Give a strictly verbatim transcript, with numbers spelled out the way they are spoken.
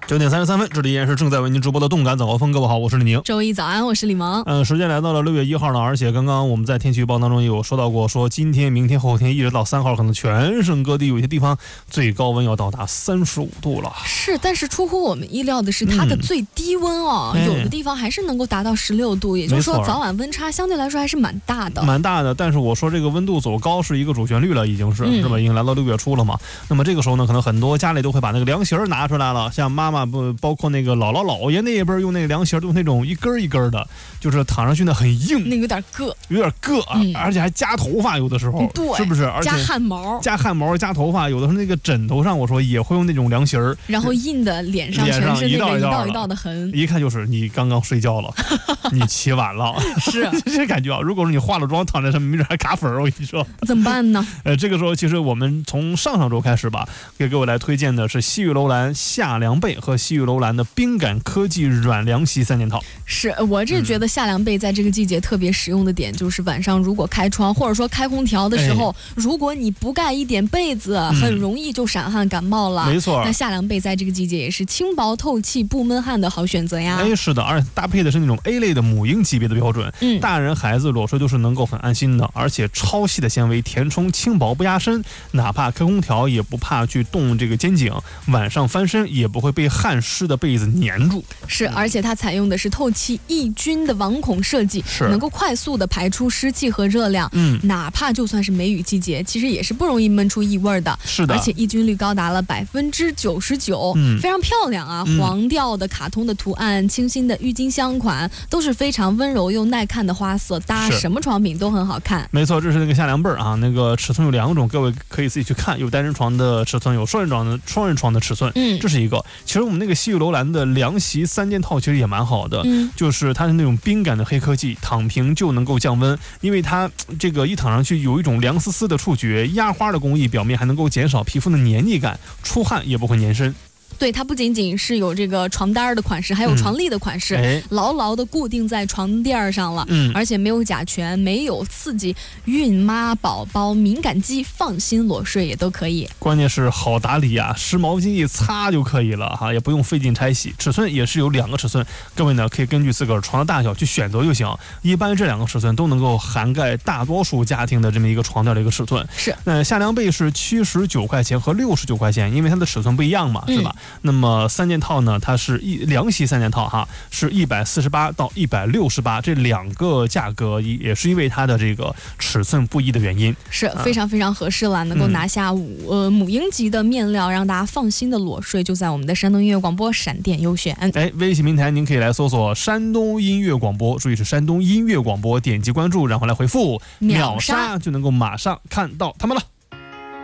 九点三十三分，这里依然是正在为您直播的动感早高峰。各位好，我是李宁。 周一早安，我是李萌。 嗯、呃，时间来到了六月一号了，而且刚刚我们在天气预报当中也有说到过，说今天、明天、后天一直到三号，可能全省各地有些地方最高温要到达三十五度了。 是，但是出乎我们意料的是，它的最低温哦， 嗯、 有的地方还是能够达到十六度，也就是说早晚温差相对来说还是蛮大的。 蛮大的，但是我说这个温度走高是一个主旋律了，已经是、嗯、是吧？已经来到六月初了嘛。那么这个时候呢，可能很多家里都会把那个凉席儿拿出来了，像妈妈不包括那个姥姥姥爷那一辈用那个凉席都是那种一根一根的，就是躺上去呢很硬， 那个有点硌， 有点硌、嗯、而且还夹头发，有的时候， 对， 是不是？而且加汗毛， 加汗毛，加头发，有的时候那个枕头上，我说也会用那种凉席儿， 然后印的脸上全是那个一道一道的痕， 一看就是你刚刚睡觉了，你起晚了， 是这感觉啊。如果说你化了妆躺在上面，没准还卡粉儿，我跟你说， 怎么办呢？ 呃，这个时候其实我们从上上周开始吧，给各位来推荐的是西域楼兰夏凉被和西域楼兰的冰感科技软凉席三件套。 是我这觉得夏凉被在这个季节特别实用的点，就是晚上如果开窗或者说开空调的时候，哎、如果你不盖一点被子，很容易就闪汗感冒了。 没错， 那夏凉被在这个季节也是轻薄透气、不闷汗的好选择呀。 哎，是的，而且搭配的是那种 A 类的母婴级别的标准，嗯，大人孩子裸睡都是能够很安心的，而且超细的纤维，填充轻薄不压身，哪怕开空调也不怕去冻这个肩颈，晚上翻身也不会被汗湿的被子粘住。 是，而且它采用的是透气抑菌的网孔设计， 是能够快速的排出湿气和热量。嗯，哪怕就算是梅雨季节，其实也是不容易闷出异味的。 是的， 而且抑菌率高达了百分之九十九，非常漂亮啊！嗯、黄调的卡通的图案，清新的郁金香款，都是非常温柔又耐看的花色，搭什么床品都很好看。 没错，这是那个夏凉被啊，那个尺寸有两种，各位可以自己去看，有单人床的尺寸，有双人床的双人床的尺寸。嗯，这是一个。其实我们那个西域楼兰的凉席三件套其实也蛮好的，嗯，就是它是那种冰感的黑科技，躺平就能够降温，因为它这个一躺上去有一种凉丝丝的触觉，压花的工艺，表面还能够减少皮肤的黏腻感，出汗也不会粘身。 对，它不仅仅是有这个床单的款式，还有床笠的款式，嗯哎、牢牢的固定在床垫上了，嗯，而且没有甲醛，没有刺激，孕妈宝宝敏感肌放心裸睡也都可以。 关键是好打理啊，湿毛巾一擦就可以了哈，也不用费劲拆洗。尺寸也是有两个尺寸，各位呢可以根据自个儿床的大小去选择就行。一般这两个尺寸都能够涵盖大多数家庭的这么一个床垫的一个尺寸。 是， 那夏凉被是七十九块钱和六十九块钱，因为它的尺寸不一样嘛，是吧？嗯，那么三件套呢，它是一凉席三件套哈，是一百四十八到一百六十八，这两个价格也是因为它的这个尺寸不一的原因， 是非常非常合适了，能够拿下五、嗯、呃母婴级的面料，让大家放心的裸睡，就在我们的山东音乐广播闪电优选。 哎，微信平台您可以来搜索山东音乐广播，注意是山东音乐广播，点击关注，然后来回复秒杀，就能够马上看到他们了。